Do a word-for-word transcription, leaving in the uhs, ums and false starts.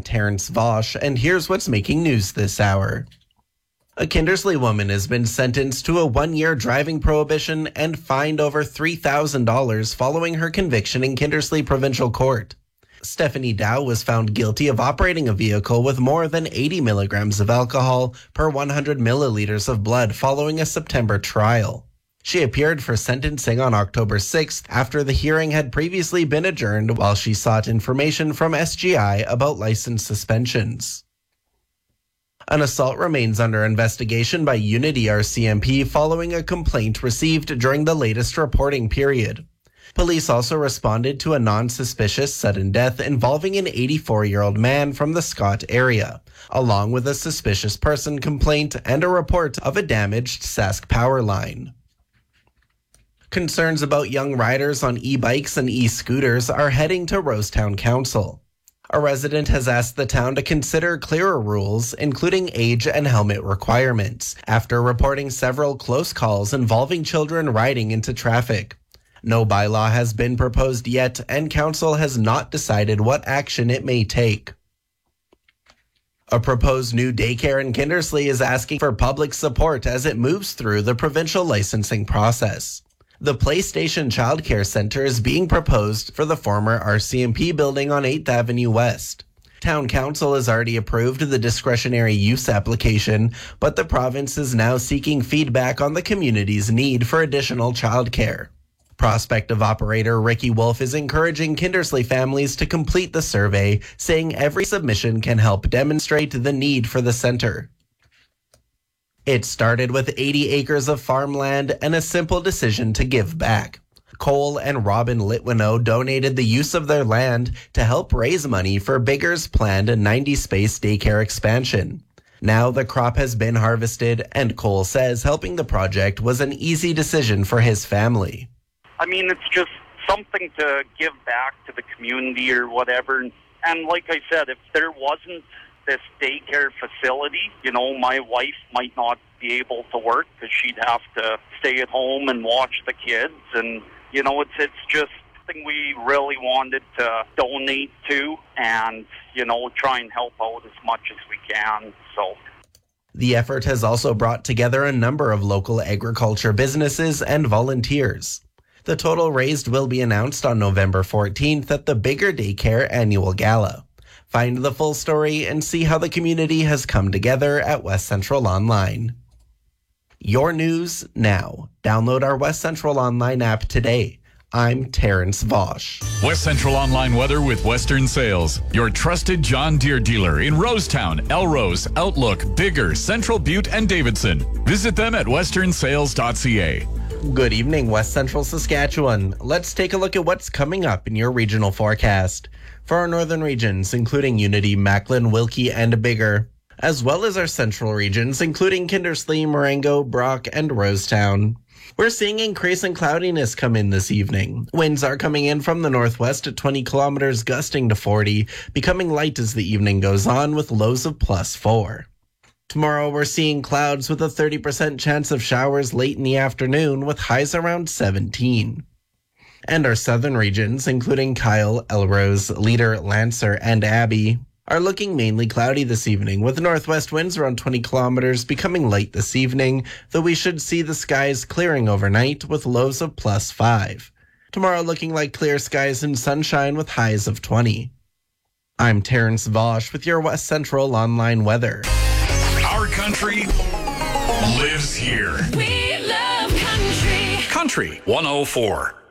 Terrence Vosh, and here's what's making news this hour. A Kindersley woman has been sentenced to a one-year driving prohibition and fined over three thousand dollars following her conviction in Kindersley Provincial Court. Stephanie Dow was found guilty of operating a vehicle with more than eighty milligrams of alcohol per one hundred milliliters of blood following a September trial. She appeared for sentencing on October sixth after the hearing had previously been adjourned while she sought information from S G I about license suspensions. An assault remains under investigation by Unity R C M P following a complaint received during the latest reporting period. Police also responded to a non-suspicious sudden death involving an eighty-four-year-old man from the Scott area, along with a suspicious person complaint and a report of a damaged Sask power line. Concerns about young riders on e-bikes and e-scooters are heading to Rosetown Council. A resident has asked the town to consider clearer rules, including age and helmet requirements, after reporting several close calls involving children riding into traffic. No bylaw has been proposed yet, and council has not decided what action it may take. A proposed new daycare in Kindersley is asking for public support as it moves through the provincial licensing process. The PlayStation Childcare Center is being proposed for the former R C M P building on eighth Avenue West. Town Council has already approved the discretionary use application, but the province is now seeking feedback on the community's need for additional childcare. Prospective operator Ricky Wolf is encouraging Kindersley families to complete the survey, saying every submission can help demonstrate the need for the center. It started with eighty acres of farmland and a simple decision to give back. Cole and Robin Litwinow donated the use of their land to help raise money for Bigger's planned ninety-space daycare expansion. Now the crop has been harvested, and Cole says helping the project was an easy decision for his family. I mean, it's just something to give back to the community or whatever. And like I said, if there wasn't this daycare facility, you know, my wife might not be able to work because she'd have to stay at home and watch the kids. And, you know, it's it's just something we really wanted to donate to and, you know, try and help out as much as we can. So the effort has also brought together a number of local agriculture businesses and volunteers. The total raised will be announced on November fourteenth at the Bigger Daycare Annual Gala. Find the full story and see how the community has come together at West Central Online. Your news now. Download our West Central Online app today. I'm Terrence Vosh. West Central Online weather with Western Sales, your trusted John Deere dealer in Rosetown, Elrose, Outlook, Bigger, Central Butte, and Davidson. Visit them at western sales dot c a. Good evening, West Central Saskatchewan. Let's take a look at what's coming up in your regional forecast. For our northern regions, including Unity, Macklin, Wilkie, and Bigger, as well as our central regions, including Kindersley, Marengo, Brock, and Rosetown. We're seeing increasing cloudiness come in this evening. Winds are coming in from the northwest at twenty kilometers, gusting to forty, becoming light as the evening goes on with lows of plus four. Tomorrow, we're seeing clouds with a thirty percent chance of showers late in the afternoon with highs around seventeen. And our southern regions, including Kyle, Elrose, Leader, Lancer, and Abbey, are looking mainly cloudy this evening, with northwest winds around twenty kilometers, becoming light this evening, though we should see the skies clearing overnight with lows of plus five. Tomorrow looking like clear skies and sunshine with highs of twenty. I'm Terrence Vosh with your West Central Online weather. Our country lives here. We love country. Country one oh four.